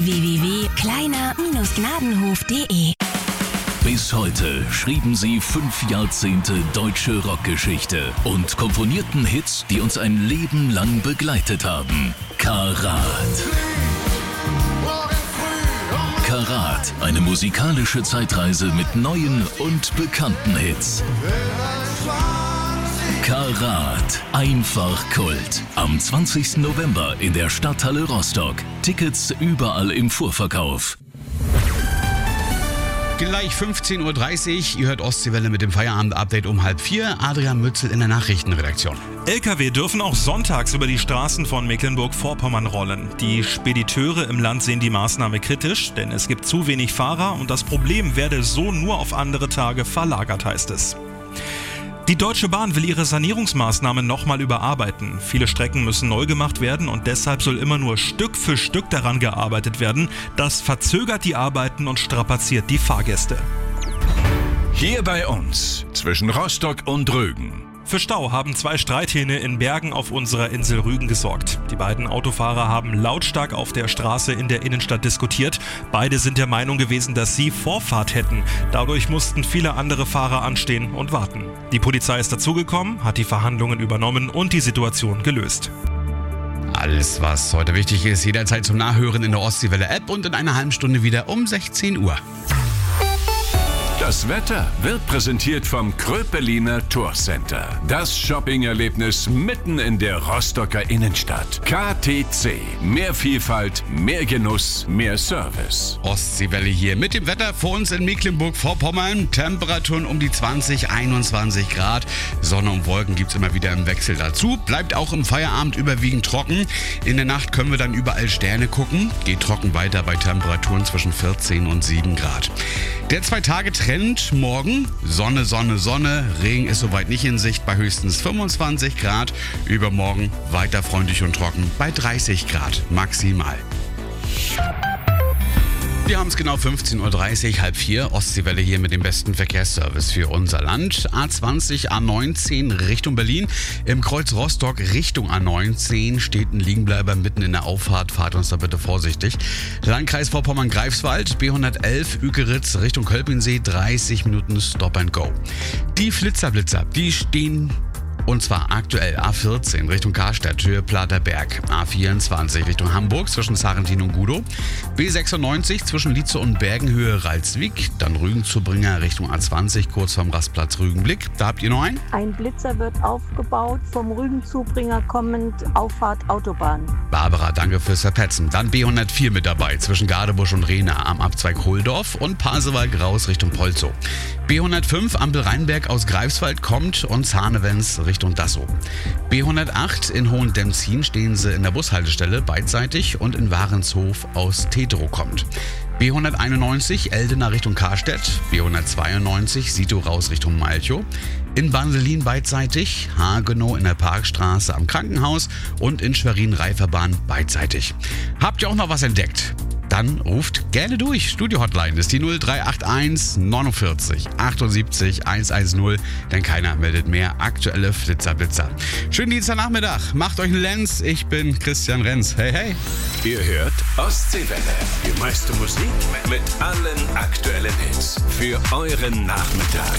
www.kleiner-gnadenhof.de. Bis heute schrieben sie 5 Jahrzehnte deutsche Rockgeschichte und komponierten Hits, die uns ein Leben lang begleitet haben. Karat. Karat, eine musikalische Zeitreise mit neuen und bekannten Hits. Karat, einfach Kult. Am 20. November in der Stadthalle Rostock. Tickets überall im Vorverkauf. Gleich 15.30 Uhr, ihr hört Ostseewelle mit dem Feierabend-Update um 3:30. Adrian Mützel in der Nachrichtenredaktion. Lkw dürfen auch sonntags über die Straßen von Mecklenburg-Vorpommern rollen. Die Spediteure im Land sehen die Maßnahme kritisch, denn es gibt zu wenig Fahrer und das Problem werde so nur auf andere Tage verlagert, heißt es. Die Deutsche Bahn will ihre Sanierungsmaßnahmen nochmal überarbeiten. Viele Strecken müssen neu gemacht werden und deshalb soll immer nur Stück für Stück daran gearbeitet werden. Das verzögert die Arbeiten und strapaziert die Fahrgäste. Hier bei uns, zwischen Rostock und Rügen. Für Stau haben 2 Streithähne in Bergen auf unserer Insel Rügen gesorgt. Die beiden Autofahrer haben lautstark auf der Straße in der Innenstadt diskutiert. Beide sind der Meinung gewesen, dass sie Vorfahrt hätten. Dadurch mussten viele andere Fahrer anstehen und warten. Die Polizei ist dazugekommen, hat die Verhandlungen übernommen und die Situation gelöst. Alles, was heute wichtig ist, jederzeit zum Nachhören in der Ostseewelle-App und in einer halben Stunde wieder um 16 Uhr. Das Wetter wird präsentiert vom Kröpeliner Tourcenter. Das Shopping-Erlebnis mitten in der Rostocker Innenstadt. KTC. Mehr Vielfalt, mehr Genuss, mehr Service. Ostseewelle hier mit dem Wetter vor uns in Mecklenburg-Vorpommern. Temperaturen um die 20, 21 Grad. Sonne und Wolken gibt's immer wieder im Wechsel dazu. Bleibt auch im Feierabend überwiegend trocken. In der Nacht können wir dann überall Sterne gucken. Geht trocken weiter bei Temperaturen zwischen 14 und 7 Grad. Der 2-Tage-Trend morgen. Sonne, Sonne, Sonne. Regen ist soweit nicht in Sicht bei höchstens 25 Grad. Übermorgen weiter freundlich und trocken bei 30 Grad maximal. Wir haben es genau 15.30 Uhr, 3:30. Ostseewelle hier mit dem besten Verkehrsservice für unser Land. A20, A19 Richtung Berlin. Im Kreuz Rostock Richtung A19 steht ein Liegenbleiber mitten in der Auffahrt. Fahrt uns da bitte vorsichtig. Landkreis Vorpommern-Greifswald, B111 Ükeritz Richtung Kölpinsee, 30 Minuten Stop and Go. Die Flitzer, die stehen... Und zwar aktuell A14 Richtung Karstadt, Höhe Platerberg, A24 Richtung Hamburg zwischen Sarrentin und Gudow, B96 zwischen Lietze und Bergen, Höhe Ralswiek, dann Rügen-Zubringer Richtung A20 kurz vorm Rastplatz Rügenblick. Da habt ihr noch einen? Ein Blitzer wird aufgebaut, vom Rügen-Zubringer kommend, Auffahrt Autobahn. Barbara, danke fürs Verpetzen. Dann B104 mit dabei zwischen Gadebusch und Rehna am Abzweig Hohldorf und Pasewalk raus Richtung Polzow. B105 Ampel Rheinberg aus Greifswald kommt und Zahnewens Richtung Dassow. B108 in Hohendemzin stehen sie in der Bushaltestelle beidseitig und in Warenshof aus Tetero kommt. B191 Eldena Richtung Karstedt, B192 Sito raus Richtung Malchow, in Banselin beidseitig, Hagenow in der Parkstraße am Krankenhaus und in Schwerin-Reiferbahn beidseitig. Habt ihr auch noch was entdeckt? Dann ruft gerne durch. Studio-Hotline ist die 0381 49 78 110, denn keiner meldet mehr aktuelle Flitzer. Schönen Dienstagnachmittag. Macht euch einen Lenz. Ich bin Christian Renz. Hey, hey. Ihr hört Ostseewelle. Die meiste Musik mit allen aktuellen Hits für euren Nachmittag.